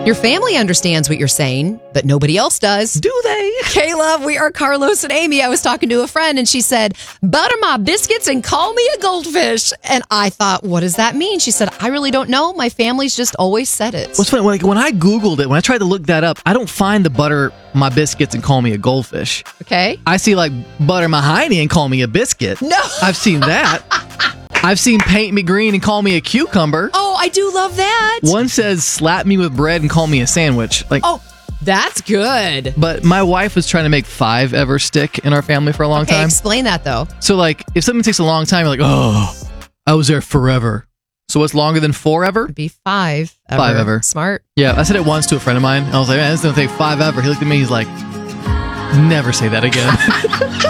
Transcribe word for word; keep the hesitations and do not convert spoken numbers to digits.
Your family understands what you're saying, but nobody else does. Do they? Kayla, we are Carlos and Amy. I was talking to a friend and she said, butter my biscuits and call me a goldfish. And I thought, what does that mean? She said, I really don't know. My family's just always said it. What's funny, like when I Googled it, when I tried to look that up, I don't find the butter my biscuits and call me a goldfish. Okay. I see like butter my hiney and call me a biscuit. No. I've seen that. I've seen paint me green and call me a cucumber. Oh, I do love that. One says slap me with bread and call me a sandwich. Like, oh, that's good. But my wife was trying to make five ever stick in our family for a long okay, time. Explain that though. So like, if something takes a long time, you're like, oh, I was there forever. So what's longer than forever? It'd be five. Ever. Five ever. Smart. Yeah, I said it once to a friend of mine. I was like, man, this is going to take five ever. He looked at me, he's like, never say that again.